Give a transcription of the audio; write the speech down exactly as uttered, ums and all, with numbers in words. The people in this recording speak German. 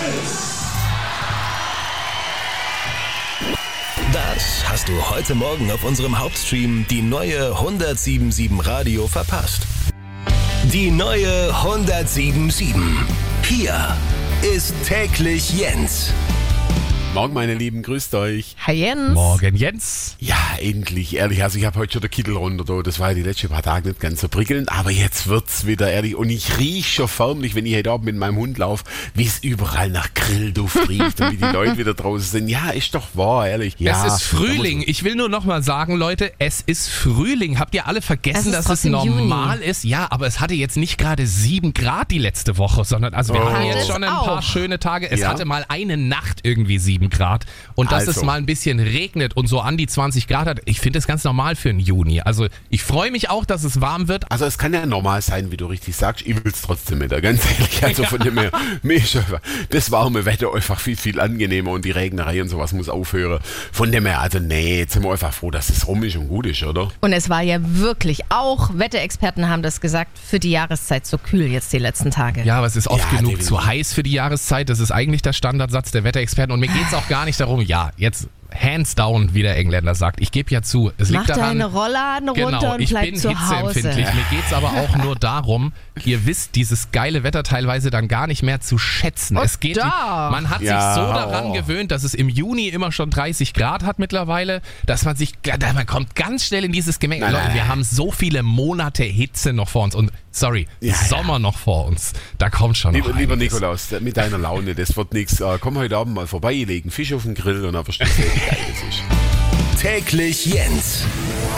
Das hast du heute Morgen auf unserem Hauptstream, die neue hundertsieben Komma sieben Radio, verpasst. Die neue hundertsieben Komma sieben. Hier ist täglich Jens. Morgen, meine Lieben, grüßt euch. Hi Jens. Morgen, Jens. Ja, endlich, ehrlich, also ich habe heute schon den Kittel runter, da. Das war ja die letzten paar Tage nicht ganz so prickelnd, aber jetzt wird's wieder, ehrlich, und ich rieche schon förmlich, wenn ich heute Abend mit meinem Hund laufe, wie es überall nach Grillduft riecht und wie die Leute wieder draußen sind. Ja, ist doch wahr, ehrlich. Ja, es ist Frühling. Ich will nur noch mal sagen, Leute, es ist Frühling. Habt ihr alle vergessen, Es ist dass es trotzdem normal Juni. ist? Ja, aber es hatte jetzt nicht gerade sieben Grad die letzte Woche, sondern also wir Oh. hatten Hatte jetzt es schon ein paar auch. schöne Tage. Es Ja. hatte mal eine Nacht irgendwie sieben Grad und dass Also. es mal ein bisschen regnet und so an die zwanzig Grad hat, ich finde das ganz normal für einen Juni. Also ich freue mich auch, dass es warm wird. Also es kann ja normal sein, wie du richtig sagst, ich will es trotzdem nicht, ganz ehrlich. Also von dem her, mir ist einfach das warme Wetter einfach viel, viel angenehmer und die Regnerei und sowas muss aufhören. Von dem her, also nee, jetzt sind wir einfach froh, dass es rum ist und gut ist, oder? Und es war ja wirklich, auch Wetterexperten haben das gesagt, für die Jahreszeit so kühl jetzt die letzten Tage. Ja, aber es ist oft Ja, genug definitiv. zu heiß für die Jahreszeit. Das ist eigentlich der Standardsatz der Wetterexperten. Und mir geht es auch gar nicht darum, ja, jetzt hands down, wie der Engländer sagt. Ich gebe ja zu, es Mach liegt daran... deine Rollladen runter Genau, und ich bleib bin zu Hause. hitzeempfindlich. Mir geht es aber auch nur darum, ihr wisst dieses geile Wetter teilweise dann gar nicht mehr zu schätzen. Oh, es geht, doch. man hat Ja, sich so daran oh. gewöhnt, dass es im Juni immer schon dreißig Grad hat mittlerweile, dass man sich, man kommt ganz schnell in dieses Gemenge. Nein, Leute, nein, wir nein. haben so viele Monate Hitze noch vor uns und, sorry, Ja, Sommer ja. noch vor uns. Da kommt schon Lieber, noch lieber einiges. Nikolaus, mit deiner Laune, das wird nichts. Äh, komm heute Abend mal vorbei, legen Fisch auf den Grill und dann verstehst du, wie geil das ist. Täglich Jens.